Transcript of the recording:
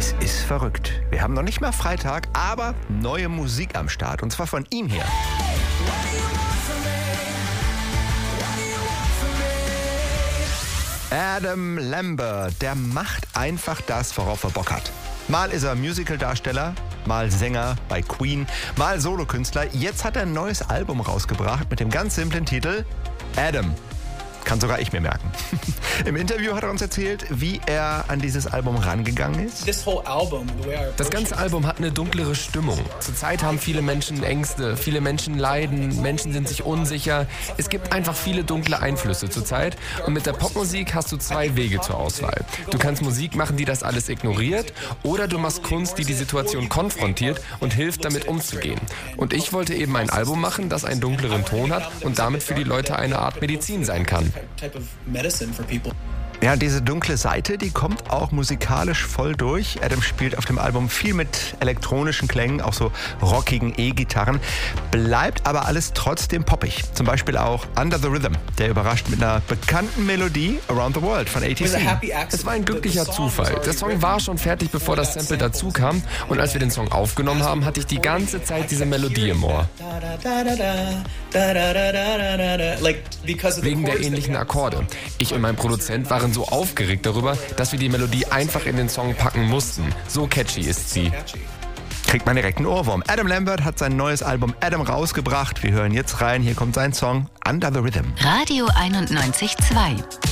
Es ist verrückt. Wir haben noch nicht mal Freitag, aber neue Musik am Start. Und zwar von ihm hier. Adam Lambert, der macht einfach das, worauf er Bock hat. Mal ist er Musical-Darsteller, mal Sänger bei Queen, mal Solokünstler. Jetzt hat er ein neues Album rausgebracht mit dem ganz simplen Titel Adam. Kann sogar ich mir merken. Im Interview hat er uns erzählt, wie er an dieses Album rangegangen ist. Das ganze Album hat eine dunklere Stimmung. Zurzeit haben viele Menschen Ängste, viele Menschen leiden, Menschen sind sich unsicher. Es gibt einfach viele dunkle Einflüsse zurzeit. Und mit der Popmusik hast du zwei Wege zur Auswahl. Du kannst Musik machen, die das alles ignoriert, oder du machst Kunst, die die Situation konfrontiert und hilft, damit umzugehen. Und ich wollte eben ein Album machen, das einen dunkleren Ton hat und damit für die Leute eine Art Medizin sein kann. Ja, diese dunkle Seite, die kommt auch musikalisch voll durch. Adam spielt auf dem Album viel mit elektronischen Klängen, auch so rockigen E-Gitarren. Bleibt aber alles trotzdem poppig. Zum Beispiel auch Under the Rhythm, der überrascht mit einer bekannten Melodie Around the World von ATC. Es war ein glücklicher Zufall. Der Song war schon fertig, bevor das Sample dazu kam. Und als wir den Song aufgenommen haben, hatte ich die ganze Zeit diese Melodie im Ohr. Wegen der ähnlichen Akkorde. Ich und mein Produzent waren so aufgeregt darüber, dass wir die Melodie einfach in den Song packen mussten. So catchy ist sie. Kriegt man direkt einen Ohrwurm. Adam Lambert hat sein neues Album Adam rausgebracht. Wir hören jetzt rein. Hier kommt sein Song Under the Rhythm. Radio 91.2